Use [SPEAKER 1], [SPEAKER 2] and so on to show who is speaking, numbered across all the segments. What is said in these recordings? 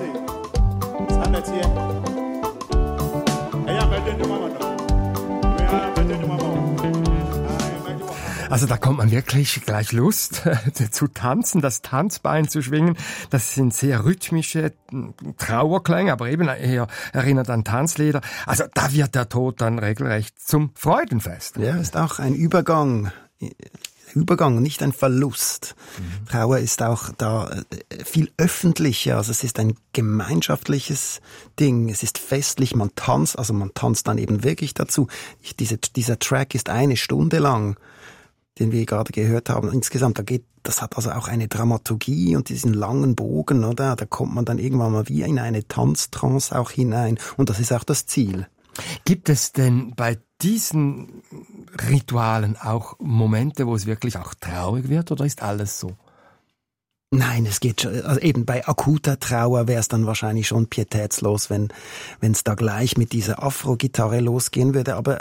[SPEAKER 1] Also da kommt man wirklich gleich Lust zu tanzen, das Tanzbein zu schwingen. Das sind sehr rhythmische Trauerklänge, aber eben eher erinnert an Tanzlieder. Also da wird der Tod dann regelrecht zum Freudenfest.
[SPEAKER 2] Ja, ist auch ein Übergang, nicht ein Verlust. Trauer ist auch da viel öffentlicher, also es ist ein gemeinschaftliches Ding, es ist festlich, man tanzt dann eben wirklich dazu. Dieser Track ist 1 Stunde lang, den wir gerade gehört haben. Insgesamt, das hat also auch eine Dramaturgie und diesen langen Bogen, oder? Da kommt man dann irgendwann mal wie in eine Tanztrance auch hinein. Und das ist auch das Ziel.
[SPEAKER 1] Gibt es denn bei diesen Ritualen auch Momente, wo es wirklich auch traurig wird, oder ist alles so?
[SPEAKER 2] Nein, es geht schon, also eben bei akuter Trauer wäre es dann wahrscheinlich schon pietätslos, wenn es da gleich mit dieser Afro-Gitarre losgehen würde, aber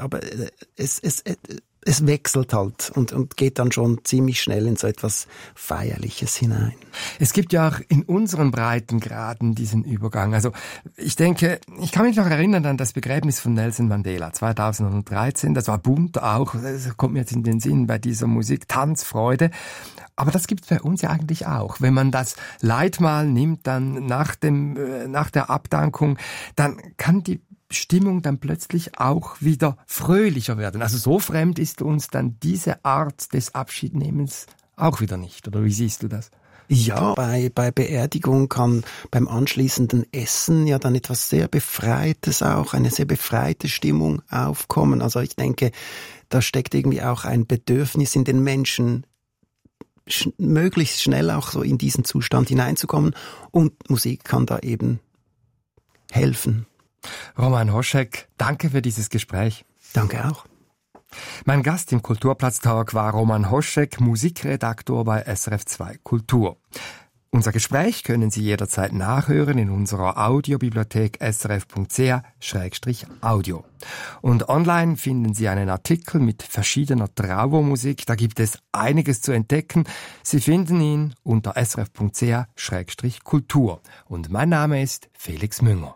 [SPEAKER 2] es wechselt halt und geht dann schon ziemlich schnell in so etwas Feierliches hinein.
[SPEAKER 1] Es gibt ja auch in unseren Breitengraden diesen Übergang. Also ich denke, ich kann mich noch erinnern an das Begräbnis von Nelson Mandela 2013. Das war bunt auch, das kommt mir jetzt in den Sinn bei dieser Musik, Tanzfreude. Aber das gibt's bei uns ja eigentlich auch. Wenn man das Leitmal nimmt, dann nach der Abdankung, dann kann die Stimmung dann plötzlich auch wieder fröhlicher werden. Also so fremd ist uns dann diese Art des Abschiednehmens auch wieder nicht. Oder wie siehst du das?
[SPEAKER 2] Ja, bei Beerdigung kann beim anschließenden Essen ja dann etwas sehr Befreites auch, eine sehr befreite Stimmung aufkommen. Also ich denke, da steckt irgendwie auch ein Bedürfnis in den Menschen, möglichst schnell auch so in diesen Zustand hineinzukommen. Und Musik kann da eben helfen.
[SPEAKER 1] Roman Hoschek, danke für dieses Gespräch.
[SPEAKER 2] Danke auch.
[SPEAKER 1] Mein Gast im Kulturplatz-Talk war Roman Hoschek, Musikredaktor bei SRF 2 Kultur. Unser Gespräch können Sie jederzeit nachhören in unserer Audiobibliothek srf.ch/audio. Und online finden Sie einen Artikel mit verschiedener Trauermusik. Da gibt es einiges zu entdecken. Sie finden ihn unter srf.ch/kultur. Und mein Name ist Felix Münger.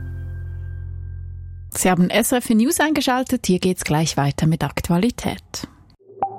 [SPEAKER 3] Sie haben SRF News eingeschaltet. Hier geht's gleich weiter mit Aktualität.